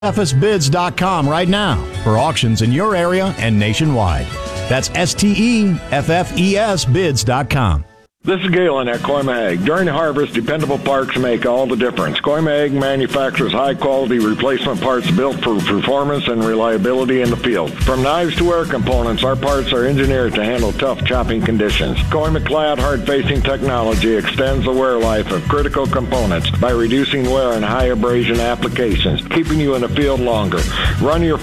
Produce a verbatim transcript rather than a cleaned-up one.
F S bids dot com right now for auctions in your area and nationwide. That's S T E F F E S bids dot com. This is Galen at Coimag. During harvest, dependable parts make all the difference. Coimag manufactures high-quality replacement parts built for performance and reliability in the field. From knives to wear components, our parts are engineered to handle tough chopping conditions. Coimag-clad hard-facing technology extends the wear life of critical components by reducing wear and high abrasion applications, keeping you in the field longer. Run your